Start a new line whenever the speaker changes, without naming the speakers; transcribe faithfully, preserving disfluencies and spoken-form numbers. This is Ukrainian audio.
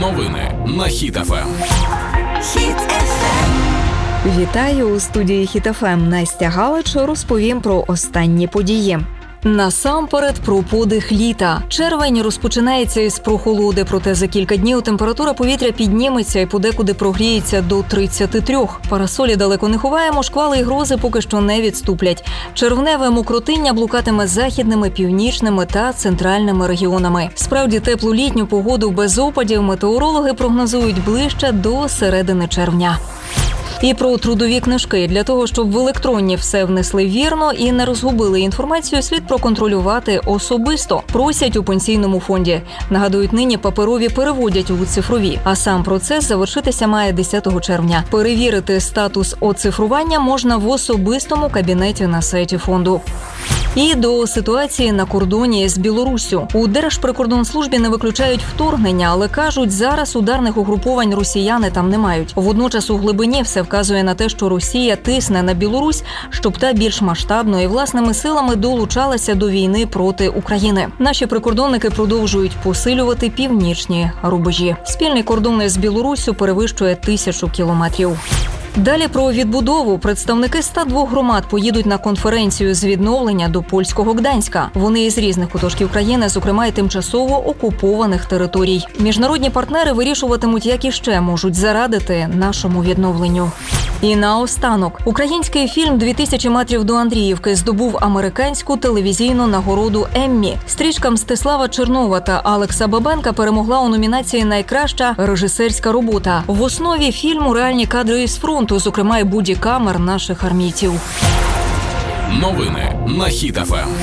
Новини на Хіт еф ем.
Хіт еф ем.
Вітаю у студії Хіт еф ем. Настя Галич розповім про останні події. Насамперед про подих літа. Червень розпочинається із прохолоди, проте за кілька днів температура повітря підніметься і подекуди прогріється до тридцяти трьох. Парасолі далеко не ховаємо, шквали і грози поки що не відступлять. Червневе мокротиння блукатиме західними, північними та центральними регіонами. Справді теплу літню погоду без опадів метеорологи прогнозують ближче до середини червня. І про трудові книжки. Для того, щоб в електронні все внесли вірно і не розгубили інформацію, слід проконтролювати особисто. Просять у пенсійному фонді. Нагадують, нині паперові переводять у цифрові. А сам процес завершитися має десятого червня. Перевірити статус оцифрування можна в особистому кабінеті на сайті фонду. І до ситуації на кордоні з Білоруссю. У Держприкордонслужбі не виключають вторгнення, але кажуть, зараз ударних угруповань росіяни там не мають. Водночас у глибині все вказує на те, що Росія тисне на Білорусь, щоб та більш масштабно і власними силами долучалася до війни проти України. Наші прикордонники продовжують посилювати північні рубежі. Спільний кордон із Білоруссю перевищує тисячу кілометрів. Далі про відбудову. Представники ста двох громад поїдуть на конференцію з відновлення до польського Гданська. Вони із різних куточків країни, зокрема й тимчасово окупованих територій. Міжнародні партнери вирішуватимуть, як іще можуть зарадити нашому відновленню. І наостанок. Український фільм «Дві тисячі метрів до Андріївки» здобув американську телевізійну нагороду Еммі. Стрічка Мстислава Чернова та Алекса Бабенка перемогла у номінації «Найкраща режисерська робота». В основі фільму реальні кадри із фронту, зокрема й боді-камер наших армійців.
Новини на Хіт еф ем.